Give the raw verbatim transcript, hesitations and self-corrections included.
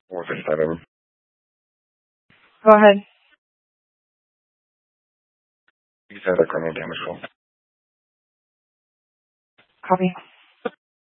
Four for seven. Go ahead. You said the criminal damage roll. Copy.